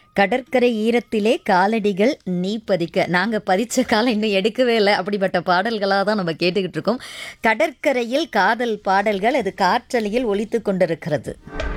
கடற்கரை ஈரத்திலே காலடிகள் நீ பதிக்க. நாங்கள் பதிச்ச காலம் இன்னும் எடுக்கவே இல்லை. அப்படிப்பட்ட பாடல்களாக தான் நம்ம கேட்டுக்கிட்டு இருக்கோம். கடற்கரையில் காதல் பாடல்கள் அது காற்றலையில் ஒலித்து கொண்டிருக்கிறது.